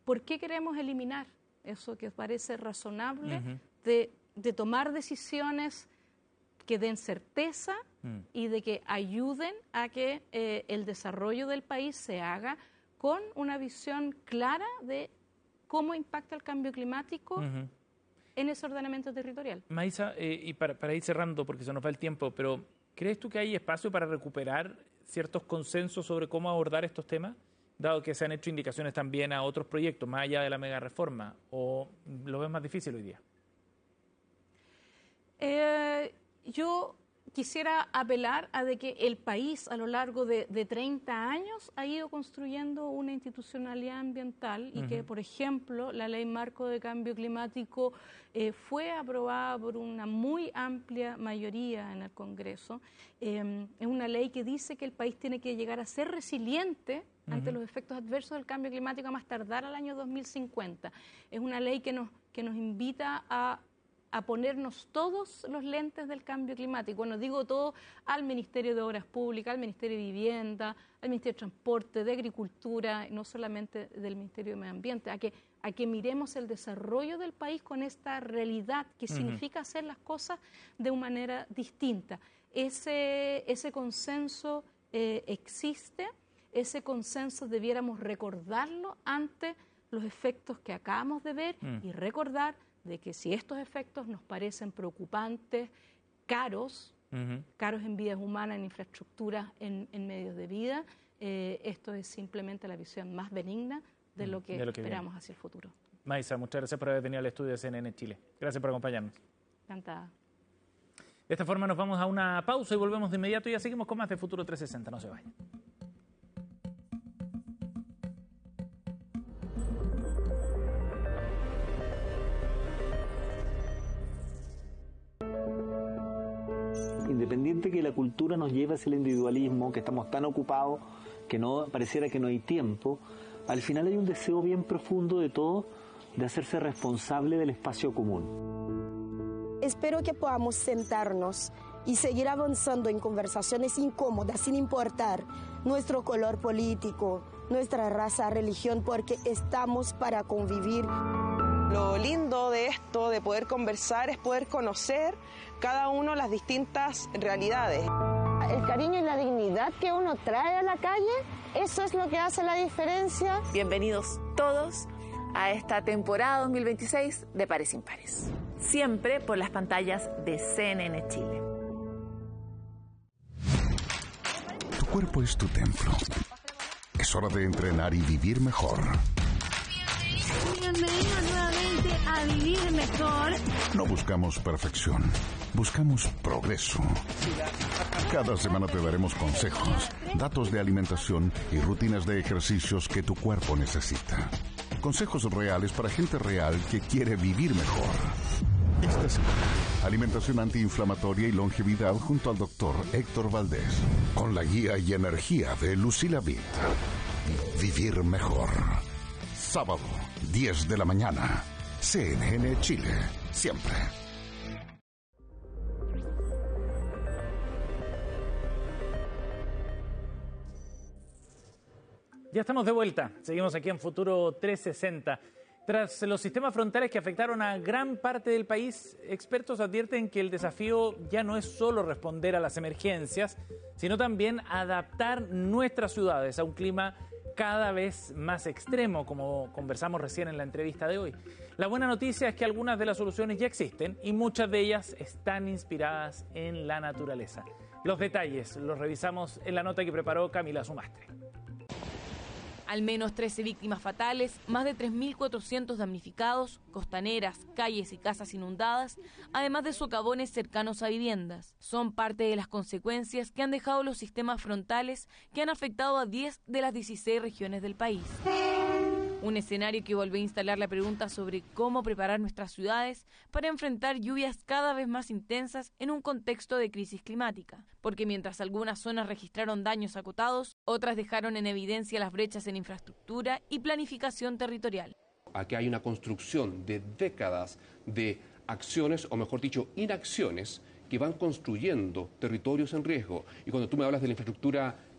¿por qué queremos eliminar eso que parece razonable de tomar decisiones que den certeza y de que ayuden a que el desarrollo del país se haga con una visión clara de cómo impacta el cambio climático en ese ordenamiento territorial? Maísa, y para ir cerrando, porque se nos va el tiempo, pero ¿crees tú que hay espacio para recuperar ciertos consensos sobre cómo abordar estos temas, dado que se han hecho indicaciones también a otros proyectos, más allá de la mega reforma, o lo ves más difícil hoy día? Yo quisiera apelar a de que el país a lo largo de 30 años ha ido construyendo una institucionalidad ambiental y que, por ejemplo, la Ley Marco de Cambio Climático fue aprobada por una muy amplia mayoría en el Congreso. Es una ley que dice que el país tiene que llegar a ser resiliente ante los efectos adversos del cambio climático a más tardar al año 2050. Es una ley que nos invita a ponernos todos los lentes del cambio climático. Bueno, digo todo al Ministerio de Obras Públicas, al Ministerio de Vivienda, al Ministerio de Transporte, de Agricultura, no solamente del Ministerio de Medio Ambiente, a que miremos el desarrollo del país con esta realidad que significa hacer las cosas de una manera distinta. Ese consenso existe, ese consenso debiéramos recordarlo ante los efectos que acabamos de ver y recordar de que si estos efectos nos parecen preocupantes, caros en vidas humanas, en infraestructuras, en medios de vida, esto es simplemente la visión más benigna de lo que esperamos hacia el futuro. Maísa, muchas gracias por haber venido al estudio de CNN Chile. Gracias por acompañarnos. Encantada. De esta forma nos vamos a una pausa y volvemos de inmediato y ya seguimos con más de Futuro 360. No se vayan. Independiente que la cultura nos lleve hacia el individualismo, que estamos tan ocupados que no pareciera que no hay tiempo, al final hay un deseo bien profundo de todos de hacerse responsable del espacio común. Espero que podamos sentarnos y seguir avanzando en conversaciones incómodas sin importar nuestro color político, nuestra raza, religión, porque estamos para convivir. Lo lindo de esto, de poder conversar, es poder conocer cada uno las distintas realidades. El cariño y la dignidad que uno trae a la calle, eso es lo que hace la diferencia. Bienvenidos todos a esta temporada 2026 de Pares Impares. Siempre por las pantallas de CNN Chile. Tu cuerpo es tu templo. Es hora de entrenar y vivir mejor. Bienvenidos nuevamente a Vivir Mejor. No buscamos perfección, buscamos progreso. Cada semana te daremos consejos, datos de alimentación y rutinas de ejercicios que tu cuerpo necesita. Consejos reales para gente real que quiere vivir mejor. Esta semana, alimentación antiinflamatoria y longevidad junto al doctor Héctor Valdés. Con la guía y energía de Lucila Vitt. Vivir mejor. Sábado, 10 de la mañana. CNN Chile. Siempre. Ya estamos de vuelta. Seguimos aquí en Futuro 360. Tras los sistemas frontales que afectaron a gran parte del país, expertos advierten que el desafío ya no es solo responder a las emergencias, sino también adaptar nuestras ciudades a un clima cada vez más extremo, como conversamos recién en la entrevista de hoy. La buena noticia es que algunas de las soluciones ya existen y muchas de ellas están inspiradas en la naturaleza. Los detalles los revisamos en la nota que preparó Camila Sumastre. Al menos 13 víctimas fatales, más de 3.400 damnificados, costaneras, calles y casas inundadas, además de socavones cercanos a viviendas. Son parte de las consecuencias que han dejado los sistemas frontales que han afectado a 10 de las 16 regiones del país. Un escenario que volvió a instalar la pregunta sobre cómo preparar nuestras ciudades para enfrentar lluvias cada vez más intensas en un contexto de crisis climática. Porque mientras algunas zonas registraron daños acotados, otras dejaron en evidencia las brechas en infraestructura y planificación territorial. Aquí hay una construcción de décadas de acciones, o mejor dicho, inacciones, que van construyendo territorios en riesgo. Y cuando tú me hablas de la infraestructura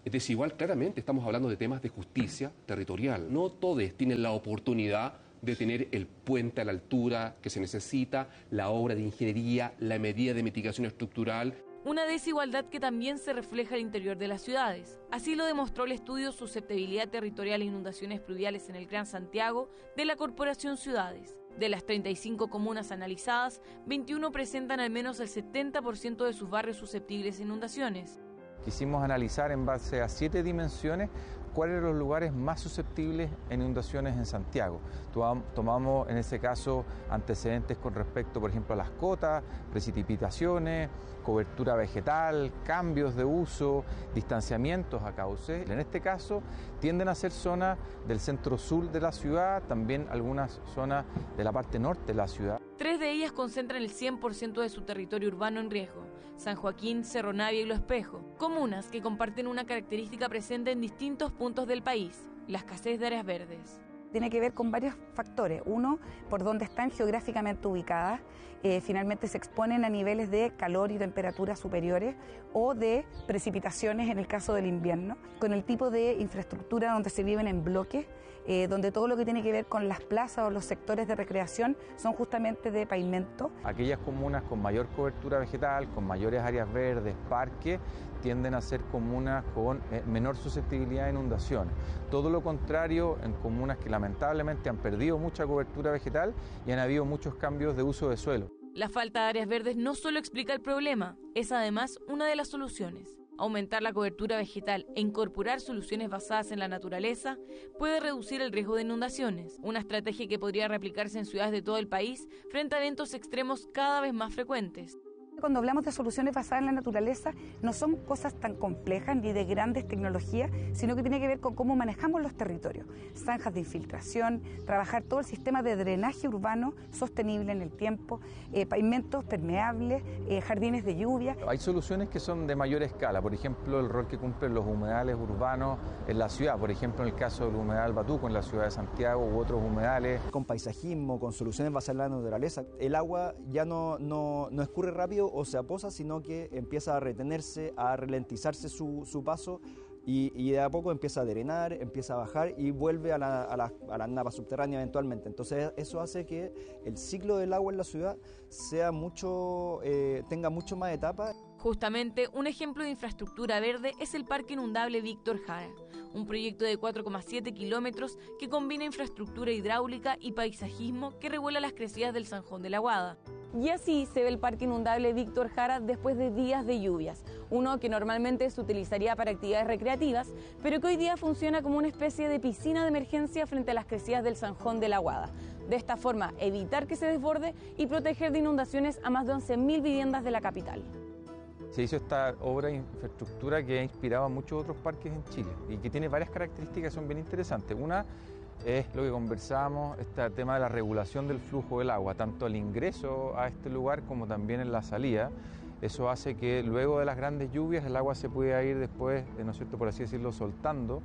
es desigual claramente. Estamos hablando de temas de justicia territorial. No todos tienen la oportunidad de tener el puente a la altura que se necesita, la obra de ingeniería, la medida de mitigación estructural. Una desigualdad que también se refleja al interior de las ciudades. Así lo demostró el estudio Susceptibilidad Territorial a Inundaciones Pluviales en el Gran Santiago de la Corporación Ciudades. De las 35 comunas analizadas, 21 presentan al menos el 70% de sus barrios susceptibles a inundaciones. Quisimos analizar en base a 7 dimensiones cuáles eran los lugares más susceptibles a inundaciones en Santiago. Tomamos en ese caso antecedentes con respecto, por ejemplo, a las cotas, precipitaciones, cobertura vegetal, cambios de uso, distanciamientos a cauces. En este caso tienden a ser zonas del centro-sur de la ciudad, también algunas zonas de la parte norte de la ciudad. 3 de ellas concentran el 100% de su territorio urbano en riesgo: San Joaquín, Cerro Navia y Lo Espejo. Comunas que comparten una característica presente en distintos puntos del país: la escasez de áreas verdes. Tiene que ver con varios factores. Uno, por dónde están geográficamente ubicadas. Finalmente se exponen a niveles de calor y temperaturas superiores o de precipitaciones en el caso del invierno, con el tipo de infraestructura donde se viven en bloques, donde todo lo que tiene que ver con las plazas o los sectores de recreación son justamente de pavimento. Aquellas comunas con mayor cobertura vegetal, con mayores áreas verdes, parques, tienden a ser comunas con menor susceptibilidad a inundaciones. Todo lo contrario en comunas que lamentablemente han perdido mucha cobertura vegetal y han habido muchos cambios de uso de suelo. La falta de áreas verdes no solo explica el problema, es además una de las soluciones. Aumentar la cobertura vegetal e incorporar soluciones basadas en la naturaleza puede reducir el riesgo de inundaciones, una estrategia que podría replicarse en ciudades de todo el país frente a eventos extremos cada vez más frecuentes. Cuando hablamos de soluciones basadas en la naturaleza, no son cosas tan complejas ni de grandes tecnologías, sino que tiene que ver con cómo manejamos los territorios. Zanjas de infiltración, trabajar todo el sistema de drenaje urbano sostenible en el tiempo, pavimentos permeables, jardines de lluvia. Hay soluciones que son de mayor escala, por ejemplo, el rol que cumplen los humedales urbanos en la ciudad, por ejemplo, en el caso del humedal Batuco en la ciudad de Santiago u otros humedales. Con paisajismo, con soluciones basadas en la naturaleza, el agua ya no escurre rápido o se aposa, sino que empieza a retenerse, a ralentizarse su paso y de a poco empieza a drenar, empieza a bajar y vuelve a la napa subterránea eventualmente. Entonces eso hace que el ciclo del agua en la ciudad tenga mucho más etapas. Justamente un ejemplo de infraestructura verde es el Parque Inundable Víctor Jara, un proyecto de 4,7 kilómetros que combina infraestructura hidráulica y paisajismo que regula las crecidas del Zanjón de la Guada. Y así se ve el Parque Inundable Víctor Jara después de días de lluvias, uno que normalmente se utilizaría para actividades recreativas, pero que hoy día funciona como una especie de piscina de emergencia frente a las crecidas del Zanjón de la Guada. De esta forma, evitar que se desborde y proteger de inundaciones a más de 11.000 viviendas de la capital. Se hizo esta obra de infraestructura que ha inspirado a muchos otros parques en Chile y que tiene varias características que son bien interesantes. Una es lo que conversábamos, este tema de la regulación del flujo del agua, tanto al ingreso a este lugar como también en la salida. Eso hace que luego de las grandes lluvias el agua se pueda ir después, ¿no es cierto?, por así decirlo, soltando,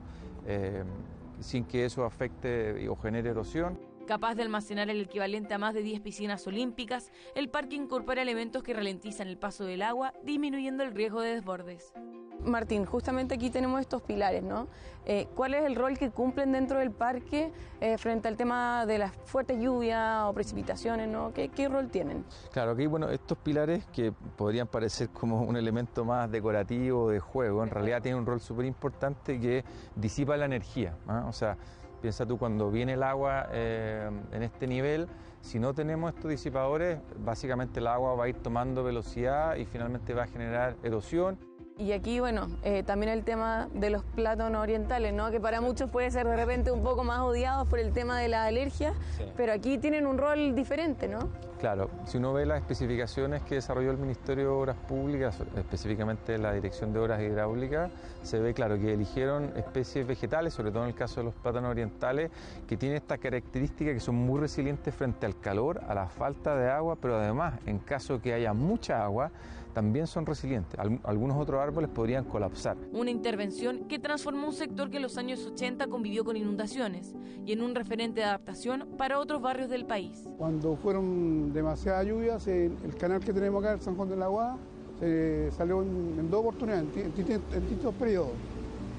sin que eso afecte o genere erosión. Capaz de almacenar el equivalente a más de 10 piscinas olímpicas, el parque incorpora elementos que ralentizan el paso del agua, disminuyendo el riesgo de desbordes. Martín, justamente aquí tenemos estos pilares, ¿no? ¿Cuál es el rol que cumplen dentro del parque frente al tema de las fuertes lluvias o precipitaciones, ¿no? ¿Qué rol tienen? Claro, aquí, bueno, estos pilares que podrían parecer como un elemento más decorativo de juego, en realidad tienen un rol súper importante que disipa la energía, ¿no? O sea, piensa tú, cuando viene el agua en este nivel, si no tenemos estos disipadores, básicamente el agua va a ir tomando velocidad y finalmente va a generar erosión. Y aquí, bueno, también el tema de los plátanos orientales, ¿no? Que para muchos puede ser de repente un poco más odiados por el tema de la alergia, sí, pero aquí tienen un rol diferente, ¿no? Claro, si uno ve las especificaciones que desarrolló el Ministerio de Obras Públicas, específicamente la Dirección de Obras Hidráulicas, se ve claro que eligieron especies vegetales, sobre todo en el caso de los plátanos orientales, que tienen esta característica que son muy resilientes frente al calor, a la falta de agua, pero además, en caso que haya mucha agua, también son resilientes. Algunos otros árboles podrían colapsar. Una intervención que transformó un sector que en los años 80 convivió con inundaciones y en un referente de adaptación para otros barrios del país. Cuando fueron demasiadas lluvias, el canal que tenemos acá, el Zanjón de la Guada, salió en 2 oportunidades, en distintos periodos.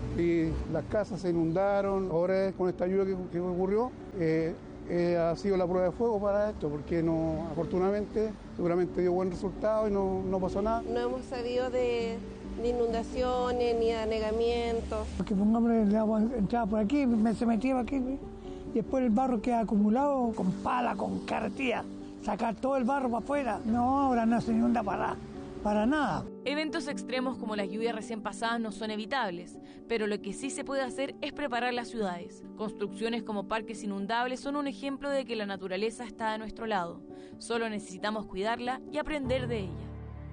y las casas se inundaron. Ahora con esta lluvia que ocurrió, ha sido la prueba de fuego para esto, porque no, afortunadamente, seguramente dio buen resultado y no pasó nada. No hemos sabido de inundaciones ni de anegamientos. Porque pongamos el agua entraba por aquí, se metía por aquí, y después el barro queda acumulado con pala, con carretilla, sacar todo el barro para afuera. No, ahora no se inunda para nada. Eventos extremos como las lluvias recién pasadas no son evitables, pero lo que sí se puede hacer es preparar las ciudades. Construcciones como parques inundables son un ejemplo de que la naturaleza está a nuestro lado. Solo necesitamos cuidarla y aprender de ella.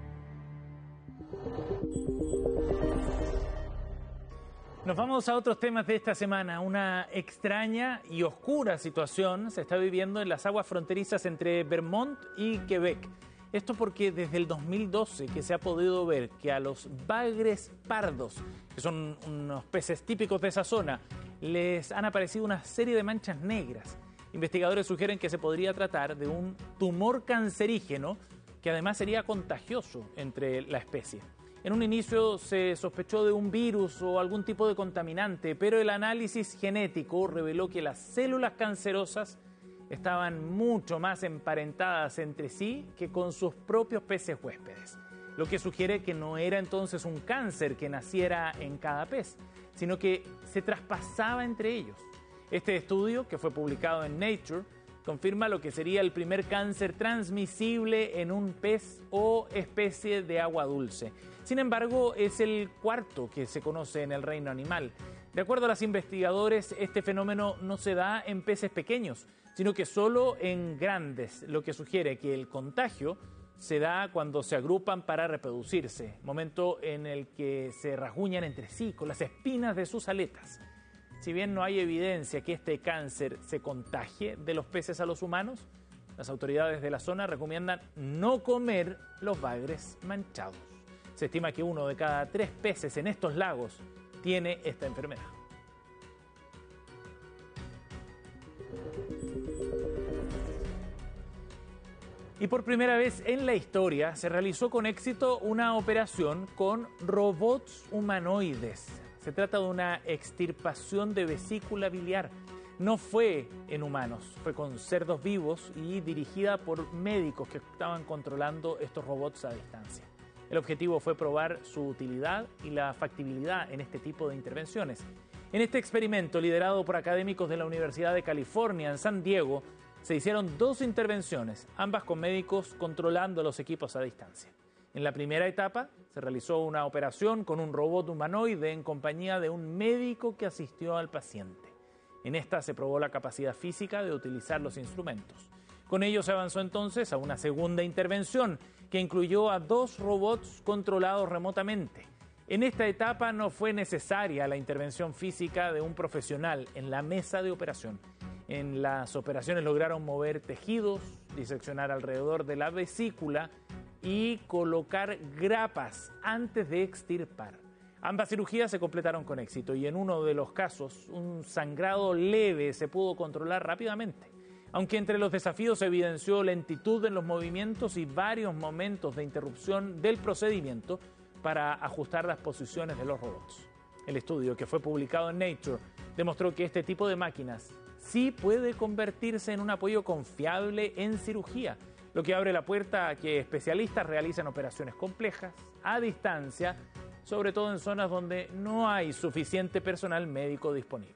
Nos vamos a otros temas de esta semana. Una extraña y oscura situación se está viviendo en las aguas fronterizas entre Vermont y Quebec. Esto porque desde el 2012 que se ha podido ver que a los bagres pardos, que son unos peces típicos de esa zona, les han aparecido una serie de manchas negras. Investigadores sugieren que se podría tratar de un tumor cancerígeno que además sería contagioso entre la especie. En un inicio se sospechó de un virus o algún tipo de contaminante, pero el análisis genético reveló que las células cancerosas estaban mucho más emparentadas entre sí que con sus propios peces huéspedes, lo que sugiere que no era entonces un cáncer que naciera en cada pez, sino que se traspasaba entre ellos. Este estudio, que fue publicado en Nature, confirma lo que sería el primer cáncer transmisible en un pez o especie de agua dulce. Sin embargo, es el cuarto que se conoce en el reino animal. De acuerdo a los investigadores, este fenómeno no se da en peces pequeños, sino que solo en grandes, lo que sugiere que el contagio se da cuando se agrupan para reproducirse, momento en el que se rasguñan entre sí con las espinas de sus aletas. Si bien no hay evidencia que este cáncer se contagie de los peces a los humanos, las autoridades de la zona recomiendan no comer los bagres manchados. Se estima que 1 de cada 3 peces en estos lagos tiene esta enfermedad. Y por primera vez en la historia se realizó con éxito una operación con robots humanoides. Se trata de una extirpación de vesícula biliar. No fue en humanos, fue con cerdos vivos y dirigida por médicos que estaban controlando estos robots a distancia. El objetivo fue probar su utilidad y la factibilidad en este tipo de intervenciones. En este experimento, liderado por académicos de la Universidad de California en San Diego, se hicieron 2 intervenciones, ambas con médicos controlando los equipos a distancia. En la primera etapa se realizó una operación con un robot humanoide en compañía de un médico que asistió al paciente. En esta se probó la capacidad física de utilizar los instrumentos. Con ello se avanzó entonces a una segunda intervención que incluyó a 2 robots controlados remotamente. En esta etapa no fue necesaria la intervención física de un profesional en la mesa de operación. En las operaciones lograron mover tejidos, diseccionar alrededor de la vesícula y colocar grapas antes de extirpar. Ambas cirugías se completaron con éxito y en uno de los casos un sangrado leve se pudo controlar rápidamente. Aunque entre los desafíos se evidenció lentitud en los movimientos y varios momentos de interrupción del procedimiento para ajustar las posiciones de los robots. El estudio, que fue publicado en Nature, demostró que este tipo de máquinas sí puede convertirse en un apoyo confiable en cirugía, lo que abre la puerta a que especialistas realicen operaciones complejas, a distancia, sobre todo en zonas donde no hay suficiente personal médico disponible.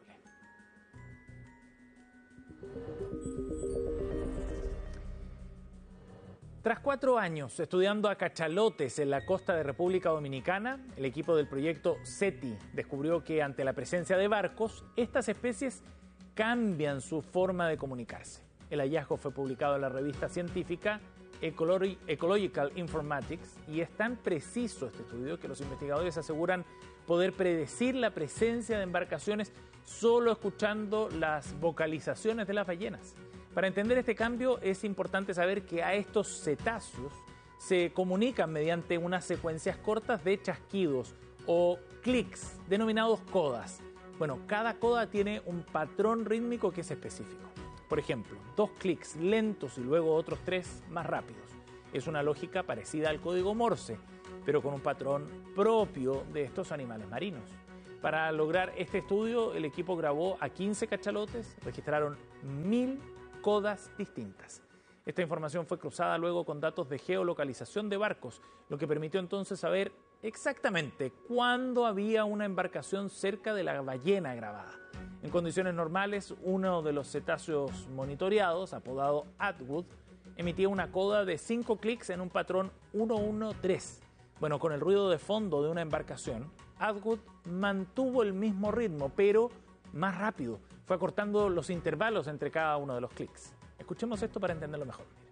Tras 4 años estudiando a cachalotes en la costa de República Dominicana, el equipo del proyecto SETI descubrió que ante la presencia de barcos, estas especies cambian su forma de comunicarse. El hallazgo fue publicado en la revista científica Ecological Informatics y es tan preciso este estudio que los investigadores aseguran poder predecir la presencia de embarcaciones solo escuchando las vocalizaciones de las ballenas. Para entender este cambio es importante saber que a estos cetáceos se comunican mediante unas secuencias cortas de chasquidos o clics denominados codas. Bueno, cada coda tiene un patrón rítmico que es específico. Por ejemplo, 2 clics lentos y luego otros 3 más rápidos. Es una lógica parecida al código Morse, pero con un patrón propio de estos animales marinos. Para lograr este estudio, el equipo grabó a 15 cachalotes, registraron 1000 codas distintas. Esta información fue cruzada luego con datos de geolocalización de barcos, lo que permitió entonces saber exactamente cuándo había una embarcación cerca de la ballena grabada. En condiciones normales, uno de los cetáceos monitoreados, apodado Atwood, emitía una coda de 5 clics en un patrón 113. Bueno, con el ruido de fondo de una embarcación, Atwood mantuvo el mismo ritmo, pero más rápido. Fue acortando los intervalos entre cada uno de los clics. Escuchemos esto para entenderlo mejor.